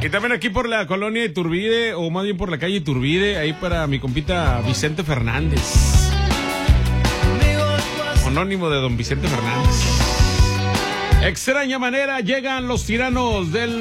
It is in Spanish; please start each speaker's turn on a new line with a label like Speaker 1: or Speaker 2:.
Speaker 1: Y también aquí por la colonia Iturbide, o más bien por la calle Iturbide, ahí para mi compita Vicente Fernández. Anónimo de don Vicente Fernández. Extraña manera llegan los tiranos del